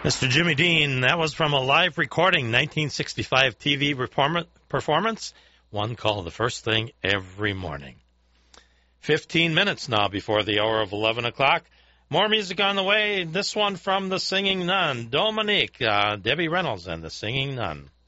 Mr. Jimmy Dean, that was from a live recording, 1965 TV performance, one called The First Thing Every Morning. 15 minutes now before the hour of 11 o'clock. More music on the way. This one from the Singing Nun, Dominique, Debbie Reynolds and the Singing Nun.